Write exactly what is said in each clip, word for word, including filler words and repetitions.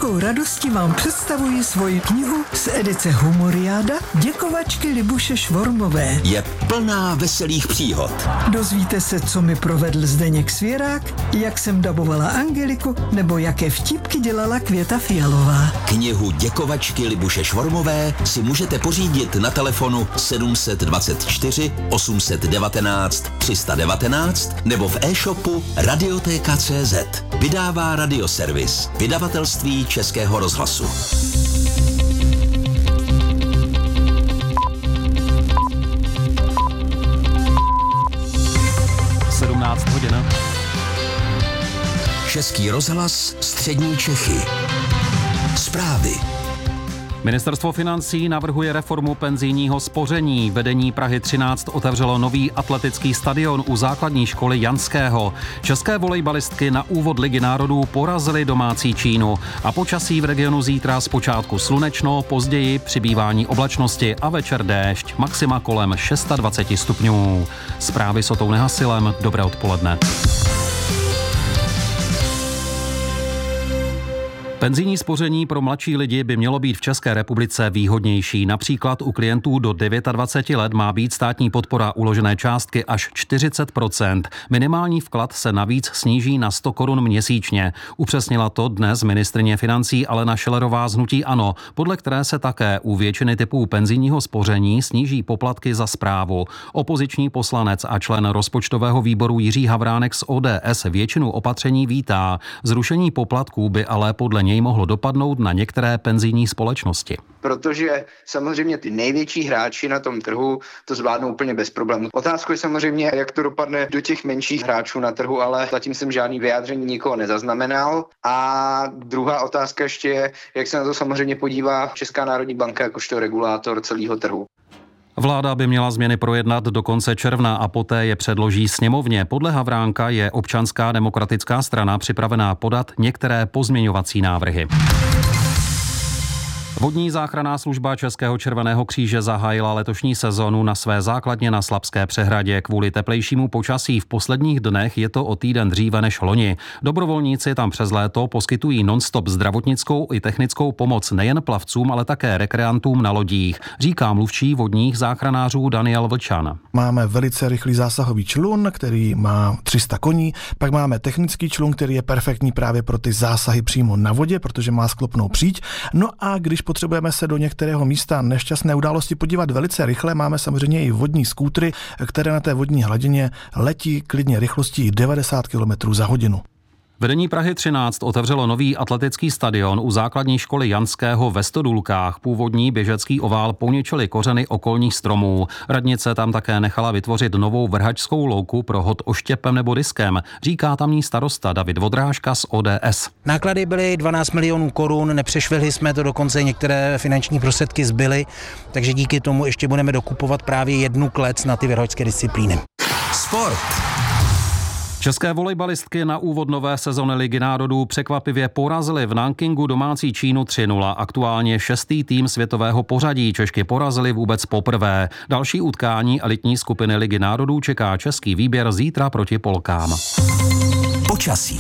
velkou radostí vám představuji svoji knihu z edice Humoriáda Děkovačky Libuše Švormové. Je plná veselých příhod. Dozvíte se, co mi provedl Zdeněk Svěrák, jak jsem dabovala Angeliku, nebo jaké vtipky dělala Květa Fialová. Knihu Děkovačky Libuše Švormové si můžete pořídit na telefonu sedm dvacet čtyři osm devatenáct tři sta devatenáct nebo v e-shopu Radiotéka tečka cé zet. Vydává Radioservis, vydavatelství Českého rozhlasu. sedmnáct hodin. Český rozhlas, střední Čechy. Zprávy. Ministerstvo financí navrhuje reformu penzijního spoření. Vedení Prahy třináct otevřelo nový atletický stadion u základní školy Janského. České volejbalistky na úvod Ligy národů porazily domácí Čínu. A počasí v regionu zítra zpočátku slunečno, později přibývání oblačnosti a večer déšť. Maxima kolem dvacet šest stupňů. Zprávy s Otou Nehasilem. Dobré odpoledne. Penzijní spoření pro mladší lidi by mělo být v České republice výhodnější. Například u klientů do dvacet devět let má být státní podpora uložené částky až čtyřicet procent. Minimální vklad se navíc sníží na sto korun měsíčně. Upřesnila to dnes ministryně financí Alena Schillerová z hnutí ANO, podle které se také u většiny typů penzijního spoření sníží poplatky za správu. Opoziční poslanec a člen rozpočtového výboru Jiří Havránek z O D S většinu opatření vítá. Zrušení poplatků by ale podle něj mohlo dopadnout na některé penzijní společnosti. Protože samozřejmě ty největší hráči na tom trhu to zvládnou úplně bez problémů. Otázka je samozřejmě, jak to dopadne do těch menších hráčů na trhu, ale zatím jsem žádný vyjádření nikoho nezaznamenal. A druhá otázka ještě je, jak se na to samozřejmě podívá Česká národní banka jakožto regulátor celého trhu. Vláda by měla změny projednat do konce června a poté je předloží sněmovně. Podle Havránka je Občanská demokratická strana připravená podat některé pozměňovací návrhy. Vodní záchranná služba Českého červeného kříže zahájila letošní sezonu na své základně na Slabské přehradě. Kvůli teplejšímu počasí v posledních dnech je to o týden dříve než loni. Dobrovolníci tam přes léto poskytují non-stop zdravotnickou i technickou pomoc nejen plavcům, ale také rekreantům na lodích, říká mluvčí vodních záchranářů Daniel Vlčan. Máme velice rychlý zásahový člun, který má tři sta koní, pak máme technický člun, který je perfektní právě pro ty zásahy přímo na vodě, protože má sklopnou příď. No a když potřebujeme se do některého místa nešťastné události podívat velice rychle, máme samozřejmě i vodní skútry, které na té vodní hladině letí klidně rychlostí devadesát kilometrů za hodinu. Vedení Prahy třináct otevřelo nový atletický stadion u základní školy Janského ve Stodůlkách. Původní běžecký ovál poničily kořeny okolních stromů. Radnice tam také nechala vytvořit novou vrhačskou louku pro hod oštěpem nebo diskem, říká tamní starosta David Vodrážka z O D S. Náklady byly dvanáct milionů korun, nepřešvihli jsme to, dokonce některé finanční prostředky zbyly, takže díky tomu ještě budeme dokupovat právě jednu klec na ty vrhačské disciplíny. Sport. České volejbalistky na úvod nové sezony Ligy národů překvapivě porazily v Nankingu domácí Čínu tři nula. Aktuálně šestý tým světového pořadí. Češky porazily vůbec poprvé. Další utkání elitní skupiny Ligy národů čeká český výběr zítra proti Polkám. Počasí.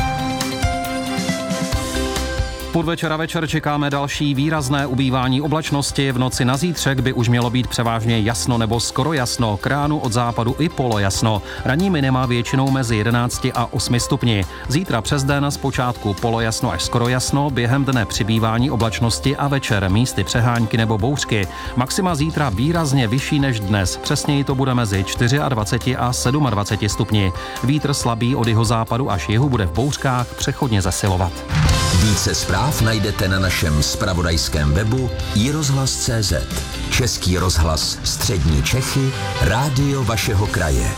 Podvečer a večer čekáme další výrazné ubývání oblačnosti. V noci na zítřek by už mělo být převážně jasno nebo skoro jasno, k ránu od západu i polojasno. Ranní minima většinou mezi jedenácti a osmi stupni. Zítra přes den zpočátku polojasno až skoro jasno, během dne přibývání oblačnosti a večer místy přehánky nebo bouřky. Maxima zítra výrazně vyšší než dnes, přesněji to bude mezi dvaceti čtyřmi a dvaceti sedmi stupni. Vítr slabý od jihozápadu až jihu bude v bouřkách přechodně zesilovat. Více zpráv najdete na našem zpravodajském webu i rozhlas tečka cé zet. Český rozhlas střední Čechy, rádio vašeho kraje.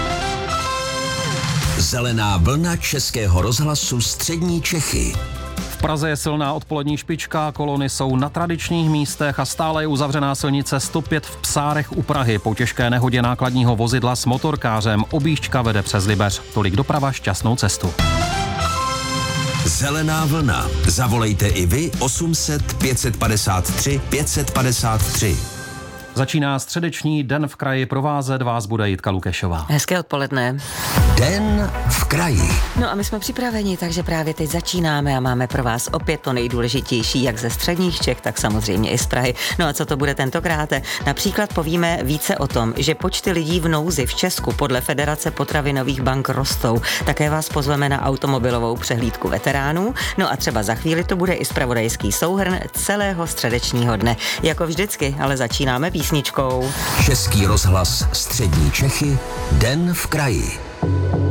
Zelená vlna Českého rozhlasu střední Čechy. V Praze je silná odpolední špička, kolony jsou na tradičních místech a stále je uzavřená silnice sto pět v Psárech u Prahy. Po těžké nehodě nákladního vozidla s motorkářem objížďka vede přes Libeř. Tolik doprava, šťastnou cestu. Zelená vlna. Zavolejte i vy osm set pět set padesát tři pět set padesát tři. Začíná středeční den v kraji, provázet vás bude Jitka Lukešová. Hezké odpoledne. Den v kraji. No a my jsme připraveni, takže právě teď začínáme a máme pro vás opět to nejdůležitější, jak ze středních Čech, tak samozřejmě i z Prahy. No a co to bude tentokrát? Například povíme více o tom, že počty lidí v nouzi v Česku podle Federace potravinových bank rostou. Také vás pozveme na automobilovou přehlídku veteránů. No a třeba za chvíli to bude i zpravodajský souhrn celého středečního dne. Jako vždycky, ale začínáme písničkou. Český rozhlas Střední Čechy, Den v kraji.